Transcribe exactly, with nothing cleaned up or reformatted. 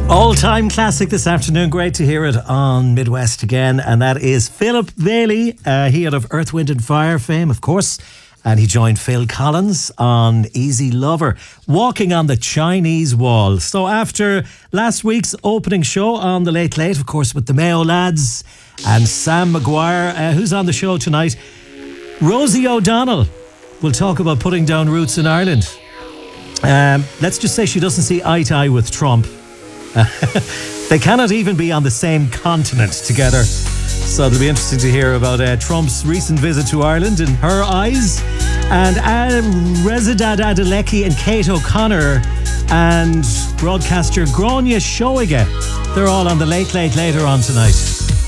All-time classic this afternoon. Great to hear it on Midwest again. And that is Philip Bailey. Uh, he out of Earth, Wind and Fire fame, of course. And he joined Phil Collins on Easy Lover, Walking on the Chinese Wall. So after last week's opening show on The Late Late, of course, with the Mayo lads and Sam Maguire, uh, who's on the show tonight, Rosie O'Donnell will talk about putting down roots in Ireland. Um, let's just say she doesn't see eye to eye with Trump. They cannot even be on the same continent together. So it'll be interesting to hear about uh, Trump's recent visit to Ireland in her eyes. And uh, Reza Adeleke and Kate O'Connor and broadcaster Gráinne Seoige, they're all on The Late Late later on tonight.